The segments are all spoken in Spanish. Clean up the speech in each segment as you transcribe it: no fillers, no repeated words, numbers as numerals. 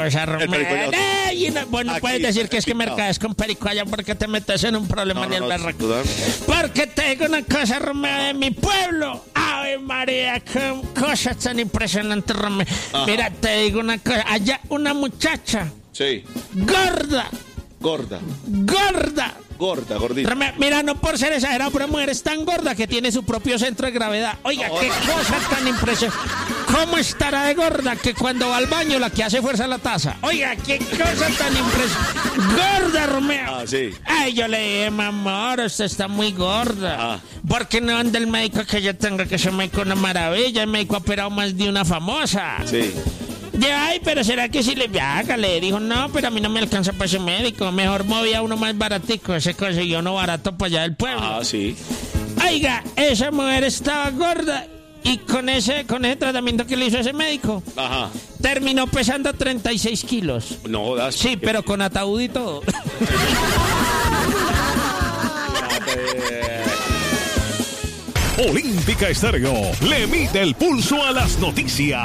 cosa, El perico Romeo. Bueno, Aquí, puedes decir que es que picado. mercades con perico allá porque te metes en un problema ni el berraco. no. Porque te digo una cosa, Romeo, de mi pueblo. Ave María, qué cosas tan impresionantes, Romeo. Ajá. Mira, te digo una cosa. Allá una muchacha Sí. gorda. Gordita. Romeo, mira, no por ser exagerado, pero mujer es tan gorda que tiene su propio centro de gravedad. Oiga, qué cosa tan impresionante. ¿Cómo estará de gorda que cuando va al baño la que hace fuerza es la taza? Oiga, qué cosa tan impresionante. Gorda, Romeo. Ah, sí. Ay, yo le dije, mamá, usted está muy gorda. Ah. ¿Por qué no anda el médico que yo tengo, que ese médico es una maravilla? El médico ha operado más de una famosa. Sí. Ay, pero ¿será que si le viaja? Le dijo, no, pero a mí no me alcanza para ese médico. Mejor movía uno más baratico. Ese consiguió uno barato para allá del pueblo. Ah, sí. Oiga, esa mujer estaba gorda y con ese tratamiento que le hizo ese médico, Ajá. terminó pesando 36 kilos. No jodas. Sí, pero con ataúd y todo. Olímpica Estéreo le mide el pulso a las noticias.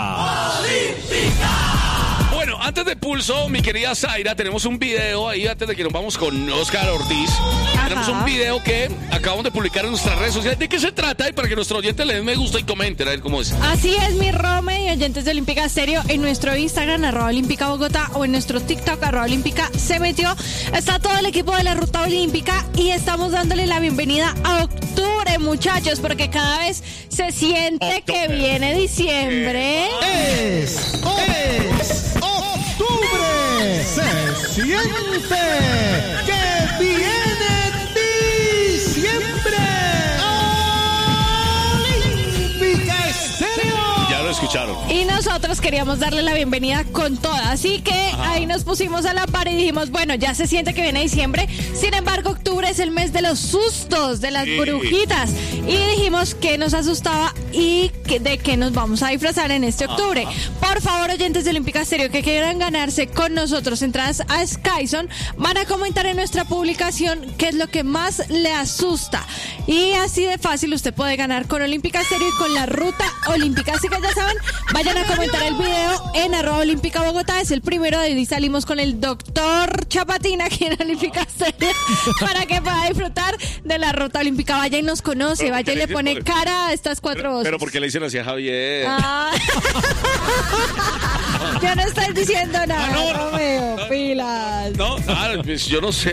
Bueno, antes de Pulso, mi querida Zaira, tenemos un video ahí, antes de que nos vamos con Oscar Ortiz. Tenemos un video que acabamos de publicar en nuestras redes sociales. ¿De qué se trata? Y para que nuestros oyentes le den me gusta y comenten, a ver cómo es. Así es, mi Rome y oyentes de Olímpica Estéreo, en nuestro Instagram, @Olímpica Bogotá, o en nuestro TikTok, @Olímpica se metió. Está todo el equipo de la Ruta Olímpica y estamos dándole la bienvenida a octubre, muchachos, porque cada vez se siente que viene diciembre. Es octubre. Se siente que viene diciembre. Olímpica Estéreo. Ya lo escucharon. Y nosotros queríamos darle la bienvenida con toda, así que ahí nos pusimos a la par y dijimos, bueno, ya se siente que viene diciembre, sin embargo octubre es el mes de los sustos, de las brujitas, y dijimos que nos asustaba y de qué nos vamos a disfrazar en este octubre. Por favor, oyentes de Olímpica Estéreo que quieran ganarse con nosotros entradas a Skyzone, van a comentar en nuestra publicación qué es lo que más le asusta, y así de fácil usted puede ganar con Olímpica Estéreo y con la Ruta Olímpica. Así que ya saben, vayan a comentar el video en @Olímpica Bogotá. Es el primero, de ahí salimos con el doctor Chapatín aquí en Olímpica Estéreo para que pueda disfrutar de la Ruta Olímpica. Vaya y nos conoce, Pero vaya y le pone porque- cara a estas cuatro voces. Pero porque le dicen así a Javier. Ah. Yo no estoy diciendo nada, no. Romeo, pilas. No, pues yo no sé.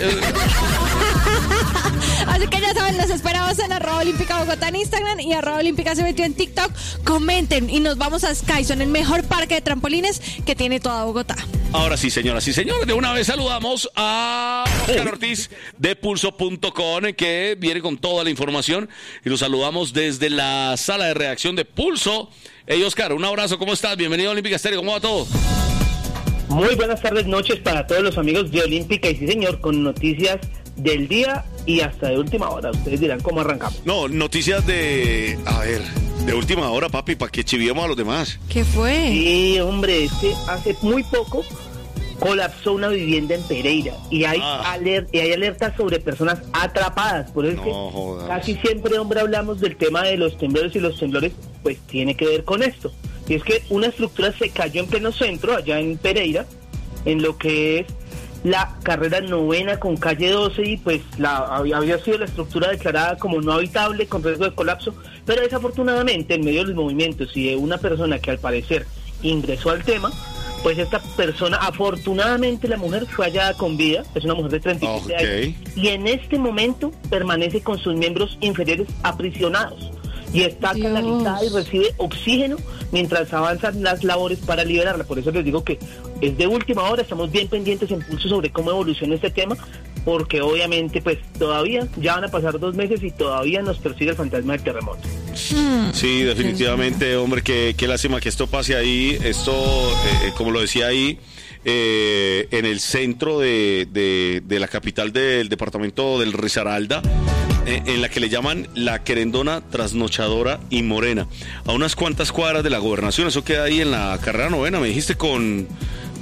Así que ya saben, los esperamos en @Olímpica Bogotá en Instagram y @Olímpica se metió en TikTok. Comenten y nos vamos a Skyzone, el mejor parque de trampolines que tiene toda Bogotá. Ahora sí, señoras y señores, de una vez saludamos a Oscar Ortiz de Pulso.com, que viene con toda la información, y lo saludamos desde la sala de redacción de Pulso. Hey, Oscar, un abrazo, ¿cómo estás? Bienvenido a Olímpica Estéreo, ¿cómo va todo? Muy buenas tardes, noches para todos los amigos de Olímpica, y sí señor, con noticias del día y hasta de última hora. Ustedes dirán cómo arrancamos. No, noticias de última hora, papi, para que chiviemos a los demás. ¿Qué fue? Sí, hombre, es que hace muy poco colapsó una vivienda en Pereira y hay alertas sobre personas atrapadas. Por eso No es que jodas. casi siempre, hombre, hablamos del tema de los temblores, y los temblores pues tiene que ver con esto. Y es que una estructura se cayó en pleno centro, allá en Pereira, en lo que es la carrera 9ª con calle 12, y pues había sido la estructura declarada como no habitable con riesgo de colapso, pero desafortunadamente en medio de los movimientos y de una persona que al parecer ingresó al tema, pues esta persona, afortunadamente la mujer fue hallada con vida, es una mujer de 37 años, y en este momento permanece con sus miembros inferiores aprisionados y está Dios. canalizada y recibe oxígeno mientras avanzan las labores para liberarla. Por eso les digo que es de última hora, estamos bien pendientes en Pulso sobre cómo evoluciona este tema, porque obviamente pues todavía ya van a pasar 2 meses y todavía nos persigue el fantasma del terremoto. Sí, definitivamente, hombre, qué lástima que esto pase ahí. Esto, como lo decía ahí, en el centro de la capital del departamento del Risaralda, en la que le llaman la querendona, trasnochadora y morena, a unas cuantas cuadras de la gobernación. Eso queda ahí en la carrera 9ª, me dijiste, con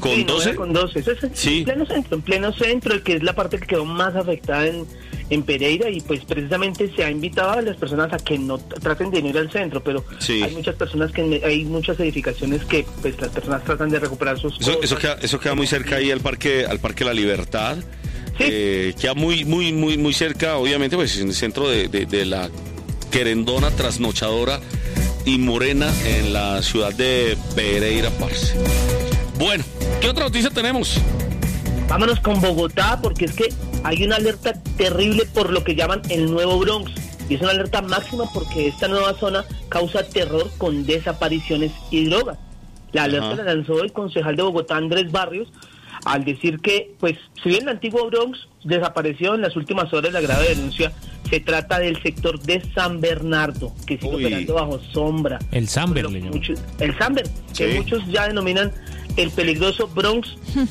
¿Con Sí, 12? Con 12. Eso es Sí. en pleno centro, que es la parte que quedó más afectada en Pereira, y pues precisamente se ha invitado a las personas a que no traten de no ir al centro, pero Sí. hay muchas personas hay muchas edificaciones que pues las personas tratan de recuperar sus cosas. Eso queda muy cerca ahí al Parque La Libertad. Sí. Queda muy cerca, obviamente, pues en el centro de la querendona, trasnochadora y morena en la ciudad de Pereira, parce. Bueno, ¿qué otra noticia tenemos? Vámonos con Bogotá, porque es que hay una alerta terrible por lo que llaman el nuevo Bronx. Y es una alerta máxima porque esta nueva zona causa terror con desapariciones y drogas. La alerta la lanzó el concejal de Bogotá, Andrés Barrios, al decir que, pues, si bien el antiguo Bronx desapareció en las últimas horas, la grave denuncia se trata del sector de San Bernardo, que sigue operando bajo sombra. El Samber, le llaman. El Samber, que muchos ya denominan el peligroso Bronx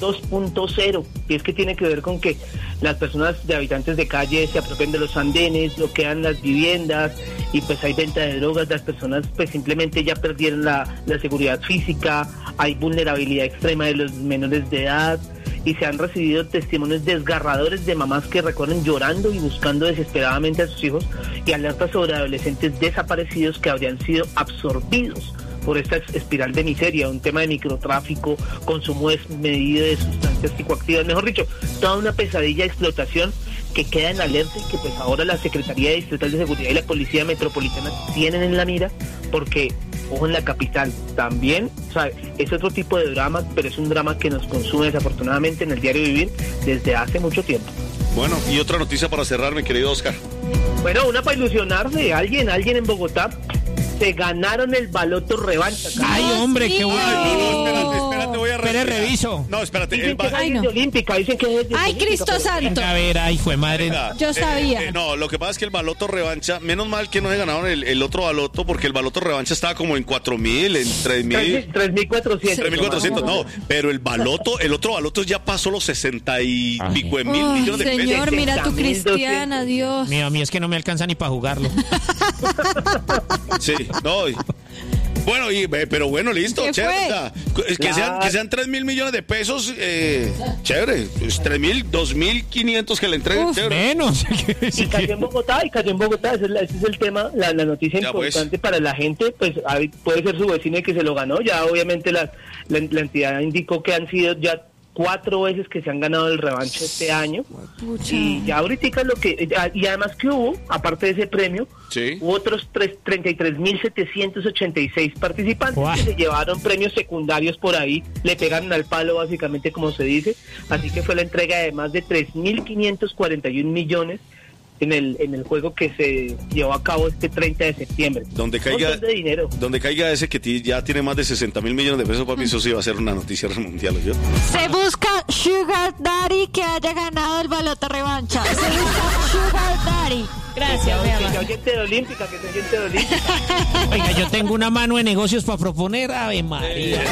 2.0, y es que tiene que ver con que las personas de habitantes de calle se apropian de los andenes, bloquean las viviendas, y pues hay venta de drogas. Las personas pues simplemente ya perdieron la seguridad física, hay vulnerabilidad extrema de los menores de edad, y se han recibido testimonios desgarradores de mamás que recorren llorando y buscando desesperadamente a sus hijos, y alertas sobre adolescentes desaparecidos que habrían sido absorbidos por esta espiral de miseria, un tema de microtráfico, consumo desmedido de sustancias psicoactivas, mejor dicho, toda una pesadilla de explotación que queda en alerta, y que pues ahora la Secretaría Distrital de Seguridad y la Policía Metropolitana tienen en la mira, porque, ojo, en la capital también, o sea, es otro tipo de drama, pero es un drama que nos consume desafortunadamente en el diario vivir desde hace mucho tiempo. Bueno, y otra noticia para cerrar, mi querido Oscar. Bueno, una para ilusionarse, alguien en Bogotá se ganaron el baloto revancha. Ay, hombre, qué bueno. Espérate, voy a Espere, reviso. No, espérate. Dicen que es Ay, alguien no. de Olímpica, dicen que es de Ay, Olímpica, Cristo pero- Santo. Venga, a ver, ay, fue madre. Yo sabía. No, lo que pasa es que el baloto revancha, menos mal que no se ganaron el otro baloto, porque el baloto revancha estaba como en 4.000, en 3.000. 3.400. 3.400, no, pero el otro baloto ya pasó los 60 y pico de mil Ay, millones de pesos. señor, mira tu 60.200. cristiana, Dios. Mío, a mí es que no me alcanza ni para jugarlo. Sí, no. Bueno, pero bueno, listo, ¿Qué chévere. fue? O sea, que sean 3.000 millones de pesos, chévere. Pues 3.000, 2.500 que le entreguen, Uf, chévere. Menos. Y cayó en Bogotá, ese es el tema, la noticia Ya, pues. importante para la gente, pues puede ser su vecino el que se lo ganó. Ya obviamente la entidad indicó que han sido ya 4 veces que se han ganado el revancho este año. pucha. Y ya ahorita y además que hubo, aparte de ese premio, Sí. hubo otros 33.786 participantes Guau. que se llevaron premios secundarios por ahí, le pegaron al palo básicamente, como se dice. Así que fue la entrega de más de 3.541 millones en el juego que se llevó a cabo este 30 de septiembre. Donde Un caiga, montón de dinero. donde caiga ese que ya tiene más de 60.000 millones de pesos, papi, eso sí va a ser una noticia mundial, ¿yo? Se busca Sugar Daddy que haya ganado el baloto revancha. Se busca Sugar Daddy. Gracias, mi Que amor. sea oyente de Olímpica, que sea oyente de Olímpica. Oiga, yo tengo una mano de negocios para proponer. Ave María.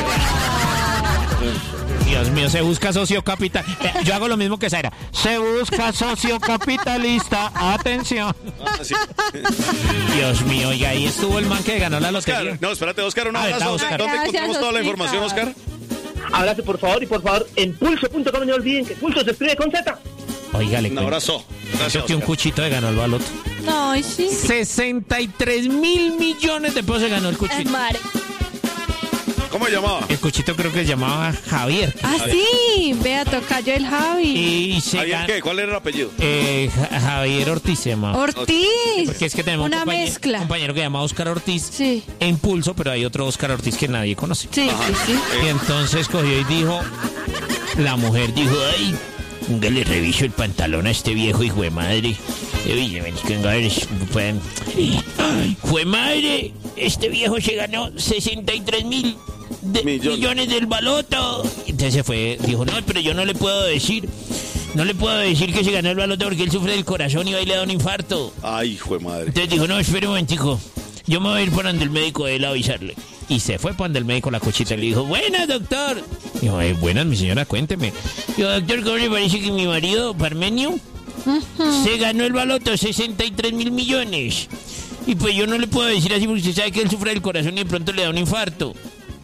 Dios mío, se busca socio capital. Yo hago lo mismo que Zaira. Se busca socio capitalista. Atención. Ah, sí. Dios mío, oiga, ahí estuvo el man que ganó la lotería. Oscar, no, espérate, Oscar, un Ah, abrazo. está, Oscar. ¿Dónde Gracias, encontramos toda la Oscar. información, Oscar? Abrazo, por favor, en pulso.com, no olviden que Pulso se escribe con Z. Oiga, le Un cuento. abrazo. Gracias, Que un Oscar. cuchito de ganó el baloto. No, sí. 63.000 millones de pesos se ganó el cuchito. Madre. ¿Cómo se llamaba? El cuchito creo que se llamaba Javier. Ah, sí. Vea, tocayo el Javi. Y se ¿Javier ganó. qué? ¿Cuál era el apellido? Javier Ortiz se llama. Ortiz. Porque es que tenemos Una un mezcla. compañero que se llama Oscar Ortiz Sí. en Pulso, pero hay otro Oscar Ortiz que nadie conoce. Sí, sí. Y entonces cogió y dijo, la mujer dijo, ay, venga, le reviso el pantalón a este viejo hijo de madre. Oye, venga, a ver, fue madre, este viejo se ganó 63.000 millones del baloto. Entonces se fue, dijo, no, pero yo no le puedo decir que se ganó el baloto porque él sufre del corazón y va y le da un infarto. Ay, hijo de madre. Entonces dijo, no, espere un momentico, yo me voy a ir por donde el médico de él a avisarle. Y se fue por donde el médico la cochita le dijo, buenas, doctor. Dijo, buenas, mi señora, cuénteme. Dijo, doctor, ¿cómo le parece que mi marido, Parmenio, se ganó el baloto, 63.000 millones? Y pues yo no le puedo decir así porque usted sabe que él sufre del corazón y de pronto le da un infarto.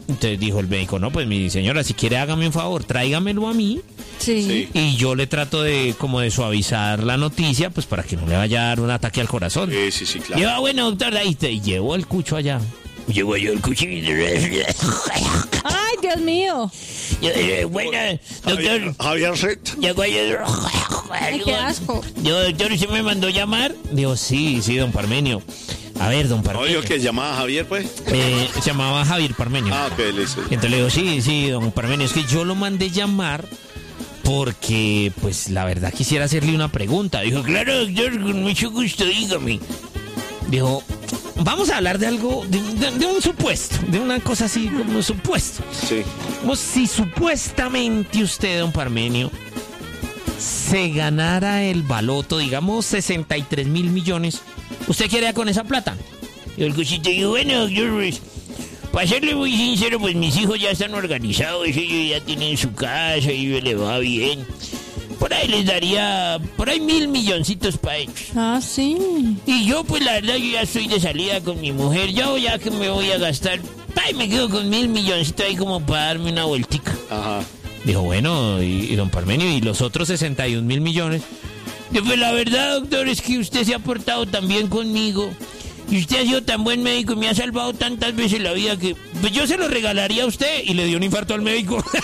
Entonces dijo el médico, no, pues mi señora, si quiere hágame un favor, tráigamelo a mí. Sí. Y yo le trato de suavizar la noticia, pues para que no le vaya a dar un ataque al corazón. Sí, claro. Lleva, bueno, doctor, ahí te llevó el cucho allá. Llegó yo el cuchillo. Ay, Dios mío. Bueno, doctor. Javier Ret. Llegó yo. Ay, qué asco. Yo, doctor, ¿usted me mandó llamar? Digo, sí, don Parmenio. A ver, don Parmenio. Oye, ¿que llamaba Javier, pues? Se llamaba Javier Parmenio. Ok, listo. Entonces le digo, sí, don Parmenio, es que yo lo mandé llamar porque, pues, la verdad quisiera hacerle una pregunta. Dijo, claro, doctor, con mucho gusto, dígame. Dijo, vamos a hablar de algo, de un supuesto, de una cosa así como supuesto. Sí. Como si supuestamente usted, don Parmenio, se ganara el baloto, digamos, 63 mil millones, ¿usted qué haría con esa plata? Y el cuchito dijo, bueno, doctor, pues, para serle muy sincero, pues mis hijos ya están organizados, ellos ya tienen su casa y les va bien. Por ahí les daría, por ahí 1.000 milloncitos para ellos. Ah, sí. Y yo, pues la verdad, yo ya estoy de salida con mi mujer, ya que me voy a gastar, ay, me quedo con 1.000 milloncitos ahí como para darme una vueltica. Ajá. Dijo, bueno, y don Parmenio, ¿y los otros 61 mil millones? Yo, pues la verdad, doctor, es que usted se ha portado tan bien conmigo. Y usted ha sido tan buen médico y me ha salvado tantas veces la vida que... Pues yo se lo regalaría a usted. Y le dio un infarto al médico. ¿Qué?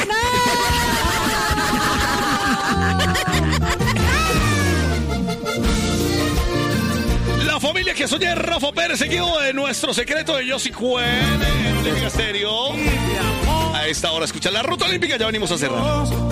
La familia que soñé, Rafa Pérez, seguido de Nuestro Secreto de Yossi Cuen en Olímpica Estéreo. A esta hora escucha la Ruta Olímpica, ya venimos a cerrar.